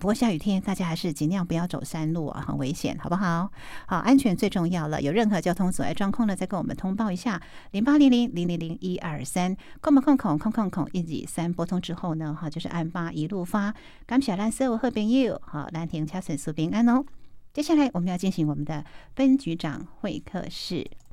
不过下雨天大家还是尽量不要走山路啊，很危险，好不好？好，安全最重要了。有任何交通阻碍状况呢，再跟我们通报一下0800000123，123拨通之后呢，就是按8一路发。感谢咱所有好朋友，咱停车顺速平安哦。接下来我们要进行我们的分局长会客室。